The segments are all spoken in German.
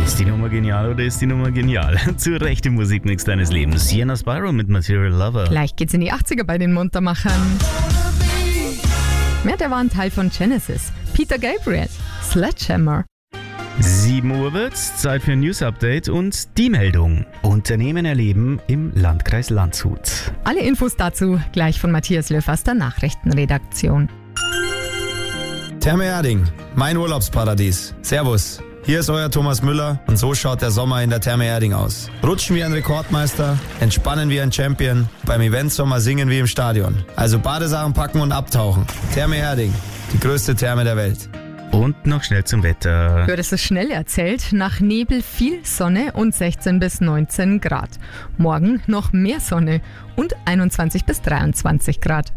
Ist die Nummer genial oder ist die Nummer genial? Zur rechten Musikmix deines Lebens. Sienna Spyro mit Material Lover. Gleich geht's in die 80er bei den Muntermachern. Der war ein Teil von Genesis. Peter Gabriel, Sledgehammer. 7 Uhr wird's, Zeit für ein News-Update und die Meldung. Unternehmen erleben im Landkreis Landshut. Alle Infos dazu gleich von Matthias Löw aus der Nachrichtenredaktion. Therme Erding, mein Urlaubsparadies. Servus, hier ist euer Thomas Müller und so schaut der Sommer in der Therme Erding aus. Rutschen wie ein Rekordmeister, entspannen wie ein Champion, beim Eventsommer singen wie im Stadion. Also Badesachen packen und abtauchen. Therme Erding, die größte Therme der Welt. Und noch schnell zum Wetter. Ja, das ist schnell erzählt. Nach Nebel viel Sonne und 16 bis 19 Grad. Morgen noch mehr Sonne und 21 bis 23 Grad.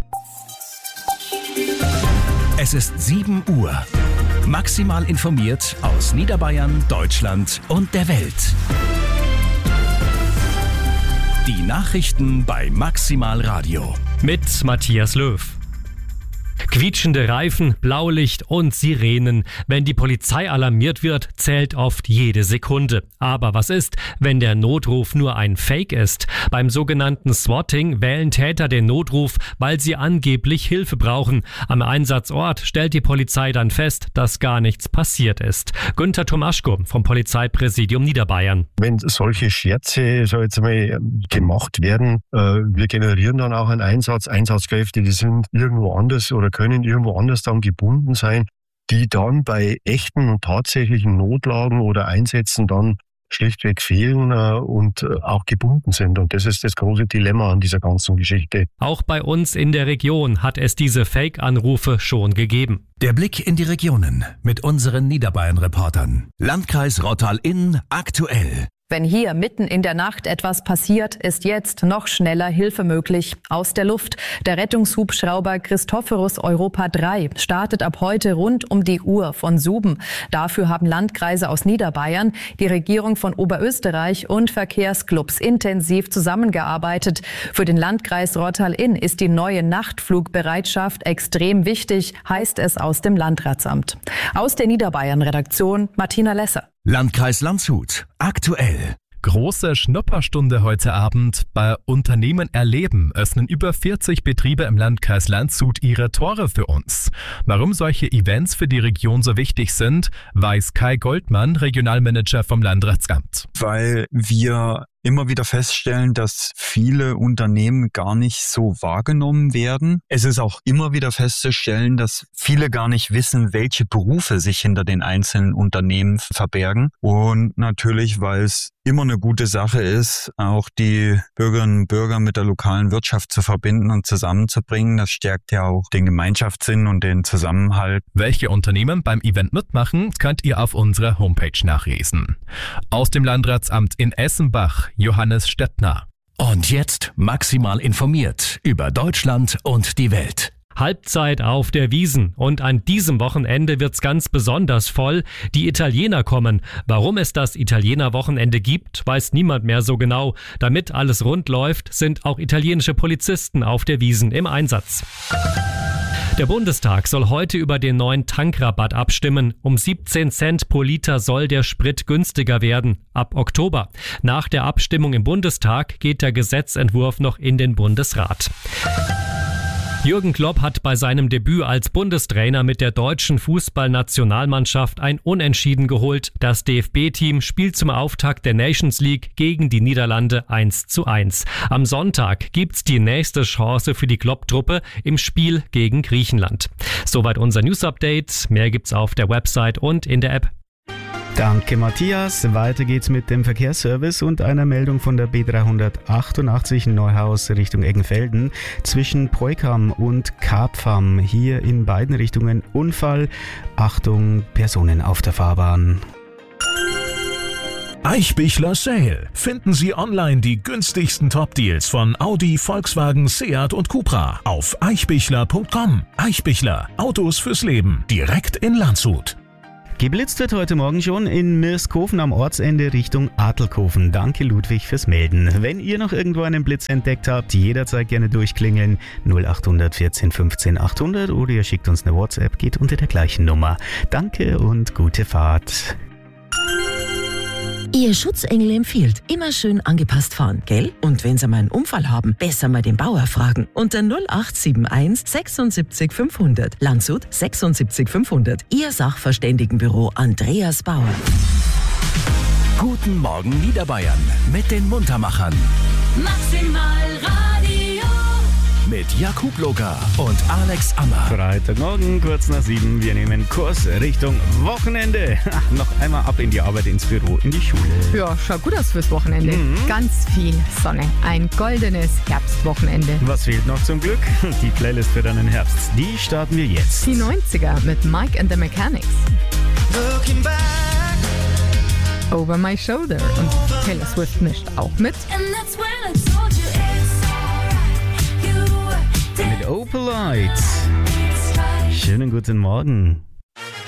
Es ist 7 Uhr. Maximal informiert aus Niederbayern, Deutschland und der Welt. Die Nachrichten bei Maximal Radio. Mit Matthias Löw. Quietschende Reifen, Blaulicht und Sirenen. Wenn die Polizei alarmiert wird, zählt oft jede Sekunde. Aber was ist, wenn der Notruf nur ein Fake ist? Beim sogenannten Swatting wählen Täter den Notruf, weil sie angeblich Hilfe brauchen. Am Einsatzort stellt die Polizei dann fest, dass gar nichts passiert ist. Günther Tomaschko vom Polizeipräsidium Niederbayern. Wenn solche Scherze gemacht werden, wir generieren dann auch einen Einsatz. Einsatzkräfte, die sind irgendwo anders oder können irgendwo anders dann gebunden sein, die dann bei echten und tatsächlichen Notlagen oder Einsätzen dann schlichtweg fehlen und auch gebunden sind. Und das ist das große Dilemma an dieser ganzen Geschichte. Auch bei uns in der Region hat es diese Fake-Anrufe schon gegeben. Der Blick in die Regionen mit unseren Niederbayern-Reportern. Landkreis Rottal-Inn aktuell. Wenn hier mitten in der Nacht etwas passiert, ist jetzt noch schneller Hilfe möglich. Aus der Luft. Der Rettungshubschrauber Christophorus Europa 3 startet ab heute rund um die Uhr von Suben. Dafür haben Landkreise aus Niederbayern, die Regierung von Oberösterreich und Verkehrsclubs intensiv zusammengearbeitet. Für den Landkreis Rottal-Inn ist die neue Nachtflugbereitschaft extrem wichtig, heißt es aus dem Landratsamt. Aus der Niederbayern-Redaktion Martina Lesser. Landkreis Landshut aktuell. Große Schnupperstunde heute Abend. Bei Unternehmen erleben öffnen über 40 Betriebe im Landkreis Landshut ihre Tore für uns. Warum solche Events für die Region so wichtig sind, weiß Kai Goldmann, Regionalmanager vom Landratsamt. Weil wir immer wieder feststellen, dass viele Unternehmen gar nicht so wahrgenommen werden. Es ist auch immer wieder festzustellen, dass viele gar nicht wissen, welche Berufe sich hinter den einzelnen Unternehmen verbergen. Und natürlich, weil es immer eine gute Sache ist, auch die Bürgerinnen und Bürger mit der lokalen Wirtschaft zu verbinden und zusammenzubringen. Das stärkt ja auch den Gemeinschaftssinn und den Zusammenhalt. Welche Unternehmen beim Event mitmachen, könnt ihr auf unserer Homepage nachlesen. Aus dem Landratsamt in Essenbach, Johannes Stettner. Und jetzt maximal informiert über Deutschland und die Welt. Halbzeit auf der Wiesn und an diesem Wochenende wird's ganz besonders voll. Die Italiener kommen. Warum es das Italiener-Wochenende gibt, weiß niemand mehr so genau. Damit alles rund läuft, sind auch italienische Polizisten auf der Wiesn im Einsatz. Der Bundestag soll heute über den neuen Tankrabatt abstimmen. Um 17 Cent pro Liter soll der Sprit günstiger werden. Ab Oktober. Nach der Abstimmung im Bundestag geht der Gesetzentwurf noch in den Bundesrat. Jürgen Klopp hat bei seinem Debüt als Bundestrainer mit der deutschen Fußballnationalmannschaft ein Unentschieden geholt. Das DFB-Team spielt zum Auftakt der Nations League gegen die Niederlande 1:1. Am Sonntag gibt's die nächste Chance für die Klopp-Truppe im Spiel gegen Griechenland. Soweit unser News-Update. Mehr gibt's auf der Website und in der App. Danke Matthias. Weiter geht's mit dem Verkehrsservice und einer Meldung von der B388 Neuhaus Richtung Eggenfelden zwischen Preukam und Karpfam. Hier in beiden Richtungen Unfall. Achtung, Personen auf der Fahrbahn. Eichbichler Sale. Finden Sie online die günstigsten Top-Deals von Audi, Volkswagen, Seat und Cupra auf eichbichler.com. Eichbichler. Autos fürs Leben. Direkt in Landshut. Geblitzt wird heute Morgen schon in Mirskofen am Ortsende Richtung Adelkofen. Danke Ludwig fürs Melden. Wenn ihr noch irgendwo einen Blitz entdeckt habt, jederzeit gerne durchklingeln. 0800 14 15 800 oder ihr schickt uns eine WhatsApp, geht unter der gleichen Nummer. Danke und gute Fahrt. Ihr Schutzengel empfiehlt, immer schön angepasst fahren, gell? Und wenn Sie mal einen Unfall haben, besser mal den Bauer fragen. Unter 0871 76 500. Landshut 76 500. Ihr Sachverständigenbüro Andreas Bauer. Guten Morgen Niederbayern mit den Muntermachern. Maximal Radio. Mit Jakub Locker und Alex Ammer. Freitagmorgen, kurz nach 7. Wir nehmen Kurs Richtung Wochenende. Noch einmal ab in die Arbeit, ins Büro, in die Schule. Ja, schaut gut aus fürs Wochenende. Ganz viel Sonne. Ein goldenes Herbstwochenende. Was fehlt noch zum Glück? Die Playlist für deinen Herbst. Die starten wir jetzt. Die 90er mit Mike and the Mechanics. Looking back. Over My Shoulder. Und Taylor Swift mischt auch mit. Mit Opal Lights. Schönen guten Morgen.